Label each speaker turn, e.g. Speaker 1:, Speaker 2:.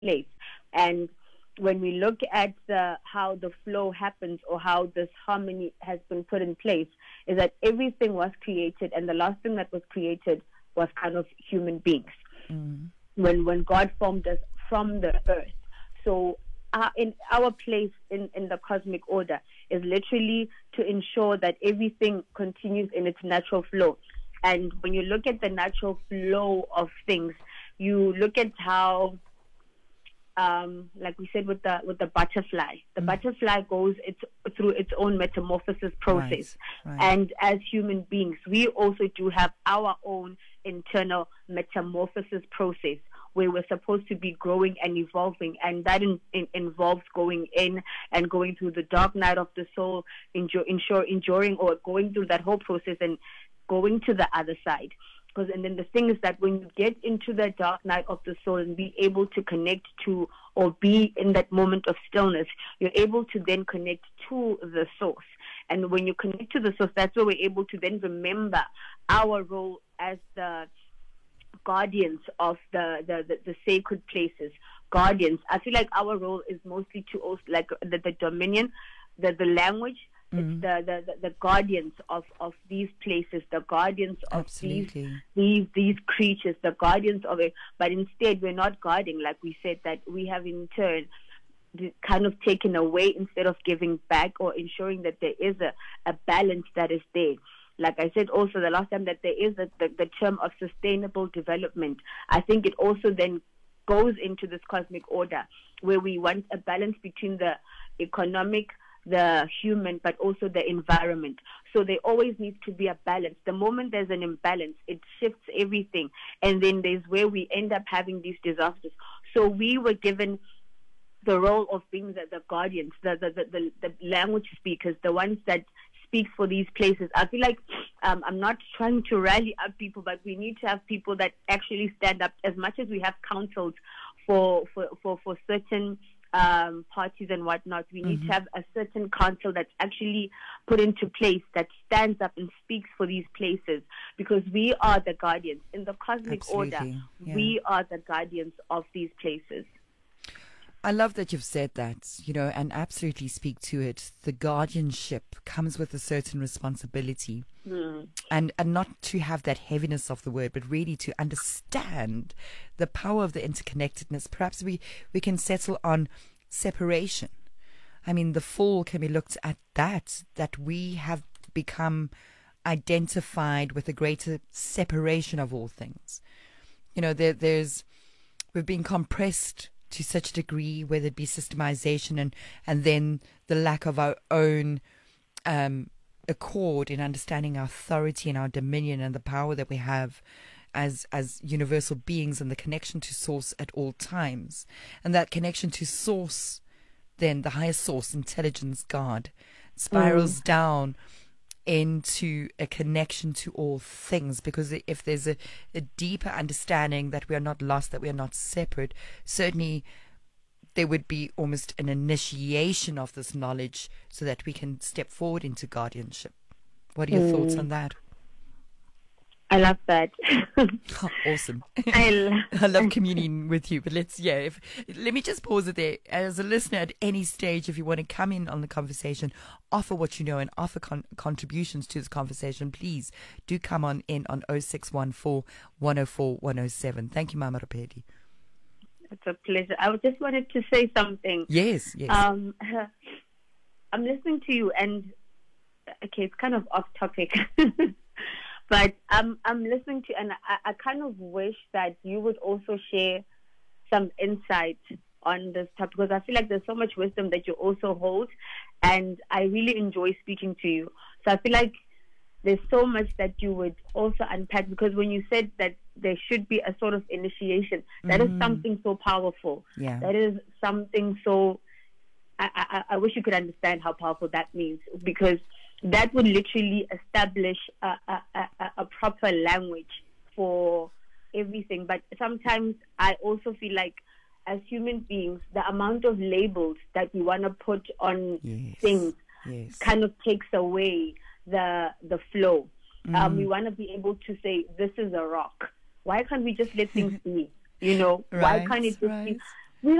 Speaker 1: place. And when we look at how the flow happens, or how this harmony has been put in place, is that everything was created, and the last thing that was created was kind of human beings. When God formed us from the earth. So in our place in the cosmic order is literally to ensure that everything continues in its natural flow. And when you look at the natural flow of things, you look at how, like we said with the butterfly, the butterfly goes through its own metamorphosis process.
Speaker 2: Right.
Speaker 1: And as human beings, we also do have our own internal metamorphosis process, where we're supposed to be growing and evolving, and that involves going in and going through the dark night of the soul, enduring or going through that whole process and going to the other side. And then the thing is that when you get into the dark night of the soul and be able to connect to, or be in that moment of stillness, you're able to then connect to the source. And when you connect to the source, that's where we're able to then remember our role as the guardians of the sacred places. Guardians. I feel like our role is mostly to also, like the dominion, the language. It's the guardians of these places, the guardians of these creatures, the guardians of it. But instead, we're not guarding, like we said, that we have in turn kind of taken away instead of giving back, or ensuring that there is a balance that is there. Like I said also the last time, that there is the term of sustainable development. I think it also then goes into this cosmic order, where we want a balance between the economic, the human, but also the environment. So there always needs to be a balance. The moment there's an imbalance, it shifts everything. And then there's where we end up having these disasters. So we were given the role of being the guardians, the language speakers, the ones that speak for these places. I feel like I'm not trying to rally up people, but we need to have people that actually stand up. As much as we have councils for certain parties and whatnot, we need to have a certain council that's actually put into place, that stands up and speaks for these places, because we are the guardians in the cosmic order. We are the guardians of these places.
Speaker 2: I love that you've said that, and absolutely speak to it. The guardianship comes with a certain responsibility, and not to have that heaviness of the word, but really to understand the power of the interconnectedness. Perhaps we can settle on separation. I mean, the fall can be looked at that we have become identified with a greater separation of all things. We've been compressed to such a degree, whether it be systemization and then the lack of our own accord in understanding our authority and our dominion and the power that we have as universal beings, and the connection to source at all times. And that connection to source, then the higher source, intelligence, God, spirals down into a connection to all things, because if there's a deeper understanding that we are not lost, that we are not separate, certainly there would be almost an initiation of this knowledge so that we can step forward into guardianship. What are your thoughts on that?
Speaker 1: I love that.
Speaker 2: Oh, awesome. I love communing with you. But let me just pause it there. As a listener at any stage, if you want to come in on the conversation, offer what you know and offer contributions to this conversation, please do come on in on 0614 104 107. Thank you, Mama Rapedi.
Speaker 1: It's a pleasure. I just wanted to say something.
Speaker 2: Yes.
Speaker 1: I'm listening to you, and okay, it's kind of off topic. But I'm listening to, and I kind of wish that you would also share some insight on this topic, because I feel like there's so much wisdom that you also hold, and I really enjoy speaking to you. So I feel like there's so much that you would also unpack, because when you said that there should be a sort of initiation, that is something so powerful.
Speaker 2: Yeah.
Speaker 1: That is something so, I wish you could understand how powerful that means, because that would literally establish a proper language for everything. But sometimes I also feel like, as human beings, the amount of labels that we want to put on things kind of takes away the flow. We want to be able to say, this is a rock. Why can't we just let things be? Why can't it just be?